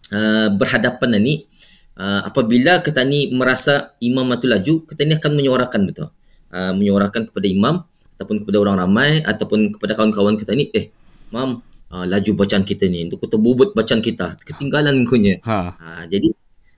berhadapan ni, apabila kita ni merasa imam tu laju, kita ni akan menyuarakan betul. Menyuarakan kepada imam ataupun kepada orang ramai ataupun kepada kawan-kawan kita ni, mam, laju bacaan kita ni, untuk kita bubut bacaan kita, ketinggalan kunya. Jadi